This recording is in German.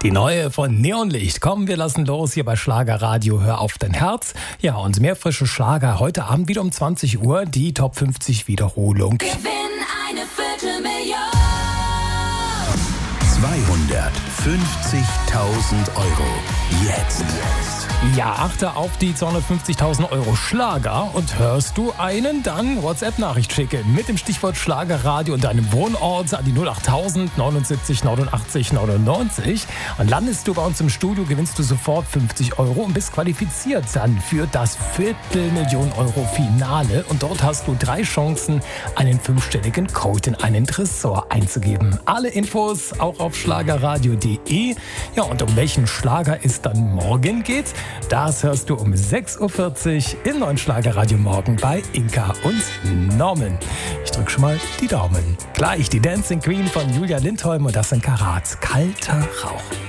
Die neue von Neonlicht. Komm, wir lassen los hier bei Schlagerradio. Hör auf dein Herz. Ja, und mehr frische Schlager. Heute Abend wieder um 20 Uhr. Die Top 50 Wiederholung. Gewinn eine Viertelmillion. 250.000 Euro. Jetzt. Ja, achte auf die 250.000 Euro Schlager. Und hörst du einen, dann WhatsApp-Nachricht schicken. Mit dem Stichwort Schlagerradio und deinem Wohnort an die 08000 79 89 99. Und landest du bei uns im Studio, gewinnst du sofort 50 Euro und bist qualifiziert dann für das Viertelmillion-Euro-Finale. Und dort hast du 3 Chancen, einen 5-stelligen Code in einen Tresor einzugeben. Alle Infos auch auf schlagerradio.de. Ja, und um welchen Schlager es dann morgen geht, das hörst du um 6.40 Uhr im neuen Schlagerradio morgen bei Inka und Norman. Ich drück schon mal die Daumen. Gleich die Dancing Queen von Julia Lindholm und das sind Karat. Kalter Rauch.